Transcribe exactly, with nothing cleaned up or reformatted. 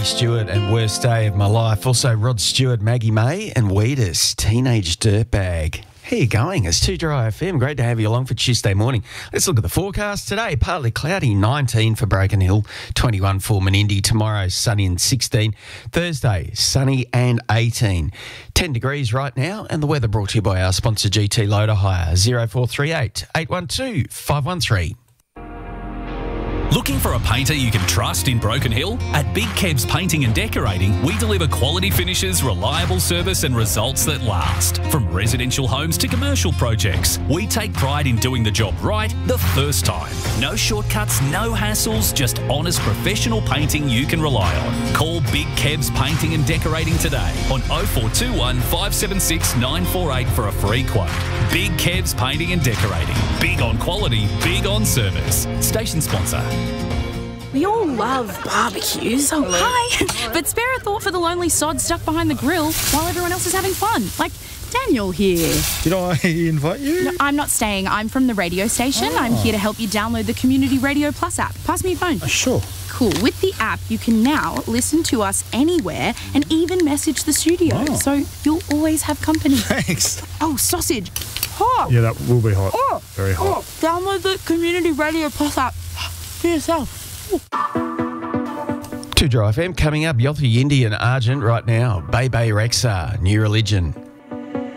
Maggie Stewart and Worst Day of My Life. Also Rod Stewart, Maggie May and Wheatus, Teenage Dirtbag. How you going? It's two Dry F M. Great to have you along for Tuesday morning. Let's look at the forecast today. Partly cloudy, nineteen for Broken Hill, twenty-one for Menindee. Tomorrow, sunny and sixteen. Thursday, sunny and eighteen. ten degrees right now, and the weather brought to you by our sponsor G T Loader Hire, zero four three eight, eight one two, five one three. Looking for a painter you can trust in Broken Hill? At Big Kebs Painting and Decorating, we deliver quality finishes, reliable service and results that last. From residential homes to commercial projects, we take pride in doing the job right the first time. No shortcuts, no hassles, just honest professional painting you can rely on. Call Big Kebs Painting and Decorating today on oh four two one, five seven six, nine four eight for a free quote. Big Kebs Painting and Decorating. Big on quality, big on service. Station sponsor. We all love barbecues. Oh, hi. But spare a thought for the lonely sod stuck behind the grill while everyone else is having fun. Like Daniel here. Did I invite you? No, I'm not staying. I'm from the radio station. Oh. I'm here to help you download the Community Radio Plus app. Pass me your phone. Uh, sure. Cool. With the app, you can now listen to us anywhere and even message the studio. Oh. So you'll always have company. Thanks. Oh, sausage. Hot. Yeah, that will be hot. Oh. Very hot. Oh. Download the Community Radio Plus app for yourself. two Dry F M coming up, Yothu Yindi and Argent right now. Bebe Rexha, New Religion.